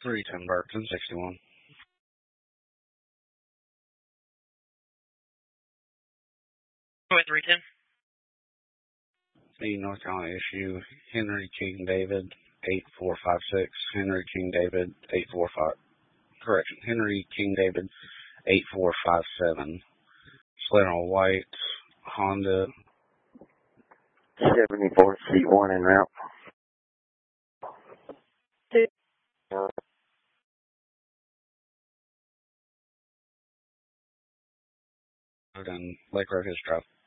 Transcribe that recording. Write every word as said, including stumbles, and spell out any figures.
three ten Burton, sixty-one. three ten. The North Carolina issue, Henry King David, eight four five six. Henry King David, eight four five. Correction, Henry King David, eight four five seven. Slano White, Honda. seventy-four, seat one en route. And Lake Road Hill Drive.